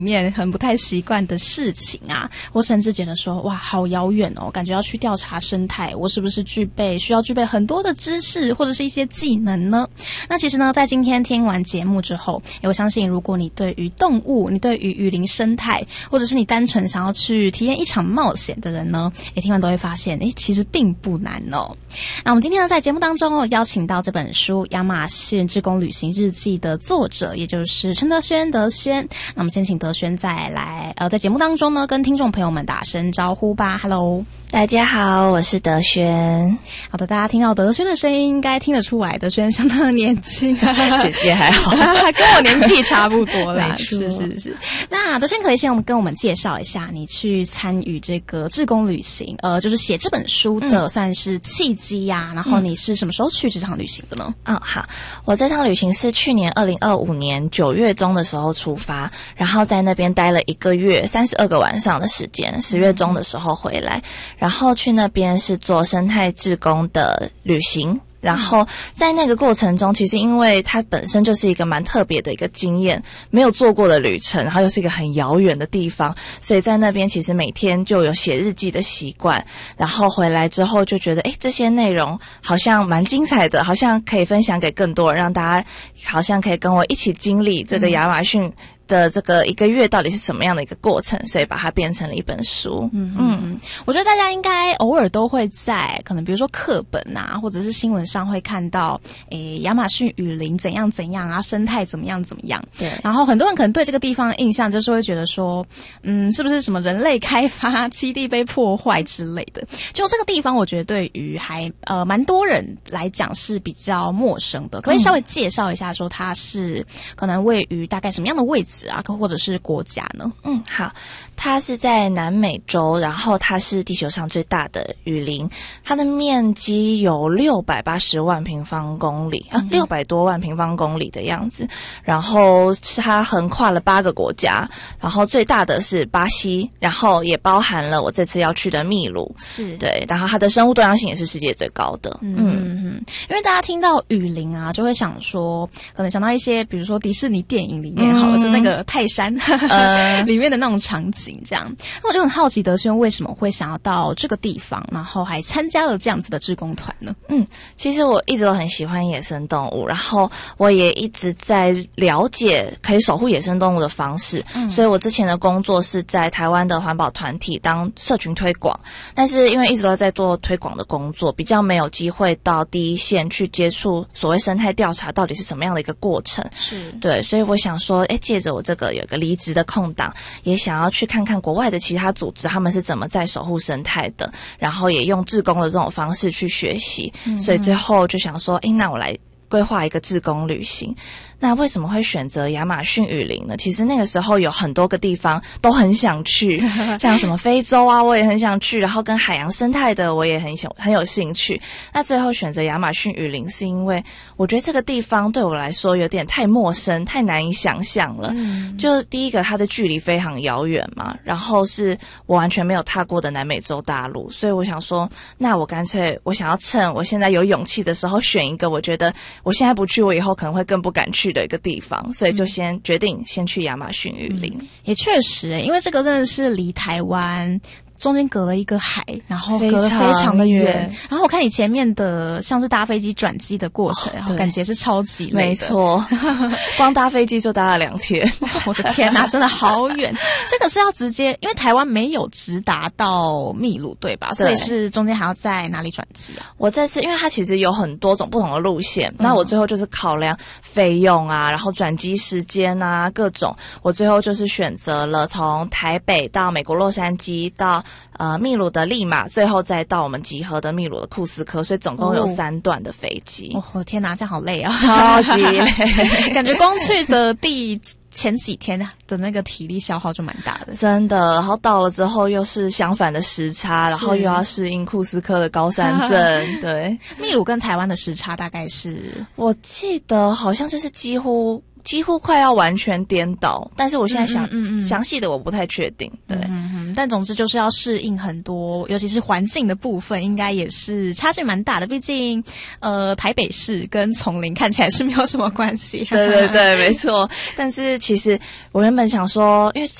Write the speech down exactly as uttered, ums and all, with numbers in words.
面很不太习惯的事情啊，我甚至觉得说哇好遥远哦，感觉要去调查生态，我是不是具备需要具备很多的知识或者是一些技能呢？那其实呢，在今天听完节目之后，我相信如果你对于动物，你对于雨林生态，或者是你单纯想要去体验一场冒险的人呢，诶听完都会发现诶其实并不难哦。那我们今天呢在节目当中哦邀请到这本书《亚马逊志工旅行日记》的作者，也就是陈德轩德轩。那我们先请德轩再来呃，在节目当中呢，跟听众朋友们打声招呼吧。Hello， 大家好，我是德轩。 好的，大家听到德轩的声音，应该听得出来，德轩相当的年轻， 也还好， 跟我年纪差不多啦。 是是是。那德轩可以先跟我们介绍一下，你去参与这个志工旅行，呃，就是写这本书的算是契机呀、啊嗯。然后你是什么时候去这趟旅行的呢？ 哦，好，我这趟旅行是去年二零二五年九月中的时候出发，然后在那边待了一个月，三十二个晚上的时间，十月中的时候回来，然后去那边是做生态志工的旅行。然后在那个过程中，其实因为它本身就是一个蛮特别的一个经验，没有做过的旅程，然后又是一个很遥远的地方，所以在那边其实每天就有写日记的习惯，然后回来之后就觉得诶这些内容好像蛮精彩的，好像可以分享给更多人，让大家好像可以跟我一起经历这个亚马逊的这个一个月到底是什么样的一个过程，所以把它变成了一本书。 嗯嗯，我觉得大家应该偶尔都会在可能比如说课本啊，或者是新闻上会看到，诶，亚马逊雨林怎样怎样啊，生态怎么样怎么样。 对。 然后很多人可能对这个地方的印象就是会觉得说，嗯，是不是什么人类开发、栖地被破坏之类的？就这个地方，我觉得对于还呃蛮多人来讲是比较陌生的。可不可以稍微介绍一下，说它是可能位于大概什么样的位置啊，或者是国家呢？ 嗯，好，它是在南美洲，然后它是地球上最大的雨林，它的面积有六百八十万平方公里啊，六百多万平方公里的样子。然后是它横跨了八个国家，然后最大的是巴西，然后也包含了我这次要去的秘鲁， 是对，然后它的生物多样性也是世界最高的。 嗯嗯嗯，因为大家听到雨林啊，就会想说，可能想到一些，比如说迪士尼电影里面好了，嗯、就那个泰山呃里面的那种场景这样。那我就很好奇德轩为什么会想要到这个地方，然后还参加了这样子的志工团呢？ 嗯，其实我一直都很喜欢野生动物，然后我也一直在了解可以守护野生动物的方式，嗯、所以我之前的工作是在台湾的环保团体当社群推广，但是因为一直都在做推广的工作，比较没有机会到第一线去接触所谓生态调查到底是什么样的一个过程。 是对，所以我想说，诶，借着我这个有一个离职的空档，也想要去看看国外的其他组织他们是怎么在守护生态的，然后也用志工的这种方式去学习，嗯、所以最后就想说，诶，那我来规划一个志工旅行。那为什么会选择亚马逊雨林呢？其实那个时候有很多个地方都很想去，像什么非洲啊，我也很想去，然后跟海洋生态的我也很想很有兴趣。那最后选择亚马逊雨林，是因为我觉得这个地方对我来说有点太陌生，太难以想象了。嗯、就第一个，它的距离非常遥远嘛，然后是我完全没有踏过的南美洲大陆，所以我想说，那我干脆我想要趁我现在有勇气的时候，选一个我觉得我现在不去，我以后可能会更不敢去的一个地方，所以就先决定先去亚马逊雨林。 嗯、也确实、欸，因为这个真的是离台湾中间隔了一个海，然后隔得非常的远。然后我看你前面的像是搭飞机转机的过程，然后感觉是超级累的。 没错，光搭飞机就搭了两天。 我的天哪，真的好远！这个是要直接，因为台湾没有直达到秘鲁，对吧？对，所以是中间还要在哪里转机啊？ 我这次因为它其实有很多种不同的路线，嗯、那我最后就是考量费用啊，然后转机时间啊，各种，我最后就是选择了从台北到美国洛杉矶到呃秘鲁的利马，最后再到我们集合的秘鲁的库斯科，所以总共有三段的飞机。 哦，我的天哪，这样好累啊， 超级累， 感觉光去的第前几天的那个体力消耗就蛮大的， 真的。然后到了之后又是相反的时差，然后又要适应库斯科的高山症。对， 秘鲁跟台湾的时差大概是， 我记得好像就是几乎几乎快要完全颠倒，但是我现在想嗯嗯嗯详细的我不太确定。对， 嗯嗯，但总之就是要适应很多，尤其是环境的部分，应该也是差距蛮大的。毕竟，呃，台北市跟丛林看起来是没有什么关系。 对对对，没错。但是其实我原本想说，因为